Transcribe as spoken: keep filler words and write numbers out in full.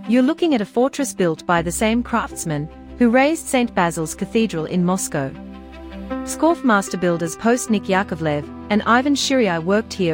You're looking at a fortress built by the same craftsman who raised Saint Basil's Cathedral in Moscow. Pskov master builders Postnik Yakovlev and Ivan Shirya worked here